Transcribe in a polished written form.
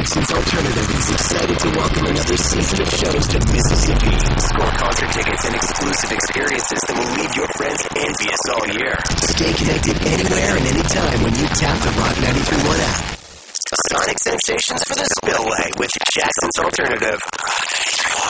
Jackson's Alternative is excited to welcome another season of shows to Mississippi. Score concert tickets and exclusive experiences that will leave your friends envious all year. Stay connected anywhere and anytime when you tap the Rock 93.1 app. Sonic sensations for the Spillway with Jackson's Alternative.